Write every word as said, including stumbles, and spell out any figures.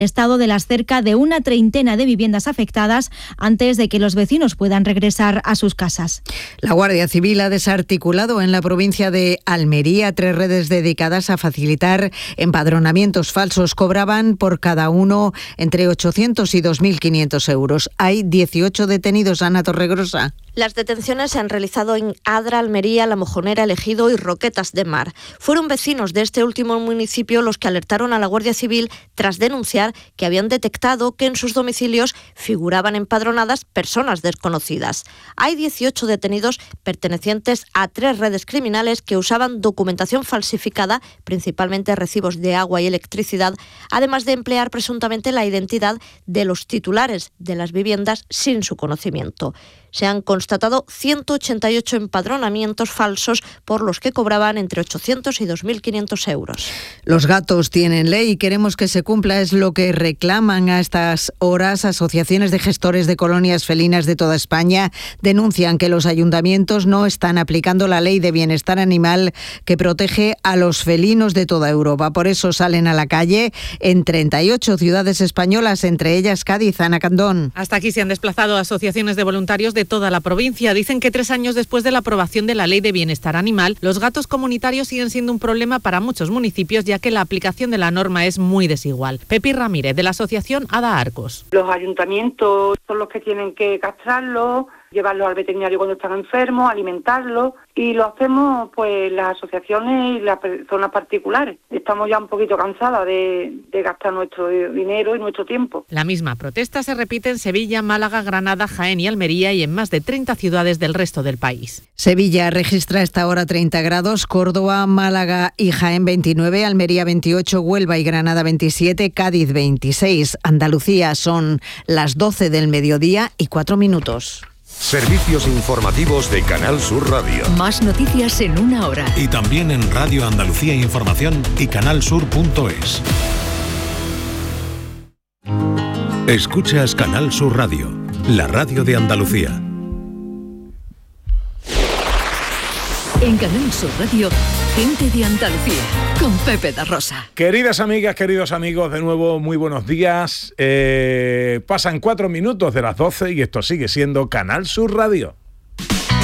estado de las cerca de una treintena de viviendas afectadas antes de que los vecinos puedan regresar a sus casas. La Guardia Civil ha desarticulado en la provincia de Almería tres redes dedicadas a facilitar empadronamientos falsos. Cobraban por cada uno entre ochocientos y dos mil quinientos euros. Hay dieciocho detenidos, Ana Torregrosa. Las detenciones se han realizado en Adra, Almería, La Mojonera, El Ejido y Roquetas de Mar. Fueron vecinos de este último municipio los que alertaron a la Guardia Civil tras denunciar que habían detectado que en sus domicilios figuraban empadronadas personas desconocidas. Hay dieciocho detenidos pertenecientes a tres redes criminales que usaban documentación falsificada, principalmente recibos de agua y electricidad, además de emplear presuntamente la identidad de los titulares de las viviendas sin su conocimiento. Se han constatado ciento ochenta y ocho empadronamientos falsos por los que cobraban entre ochocientos y dos mil quinientos euros. Los gatos tienen ley y queremos que se cumpla, es lo que reclaman a estas horas asociaciones de gestores de colonias felinas de toda España. Denuncian que los ayuntamientos no están aplicando la ley de bienestar animal que protege a los felinos de toda Europa. Por eso salen a la calle en treinta y ocho ciudades españolas, entre ellas Cádiz. Ana Candón. Hasta aquí se han desplazado asociaciones de voluntarios de toda la provincia. Dicen que tres años después de la aprobación de la Ley de Bienestar Animal, los gatos comunitarios siguen siendo un problema para muchos municipios, ya que la aplicación de la norma es muy desigual. Pepi Ramírez, de la asociación Ada Arcos. Los ayuntamientos son los que tienen que castrarlos, llevarlos al veterinario cuando están enfermos, alimentarlos, y lo hacemos pues las asociaciones y las personas particulares. Estamos ya un poquito cansadas de, de gastar nuestro dinero y nuestro tiempo. La misma protesta se repite en Sevilla, Málaga, Granada, Jaén y Almería y en más de treinta ciudades del resto del país. Sevilla registra a esta hora treinta grados, Córdoba, Málaga y Jaén veintinueve, Almería veintiocho, Huelva y Granada veintisiete, Cádiz veintiséis. Andalucía son las doce del mediodía y cuatro minutos. Servicios informativos de Canal Sur Radio. Más noticias en una hora. Y también en Radio Andalucía Información y canalsur punto es. Escuchas Canal Sur Radio, la radio de Andalucía. En Canal Sur Radio, gente de Andalucía, con Pepe da Rosa. Queridas amigas, queridos amigos, de nuevo muy buenos días. Eh, pasan cuatro minutos de las doce y esto sigue siendo Canal Sur Radio.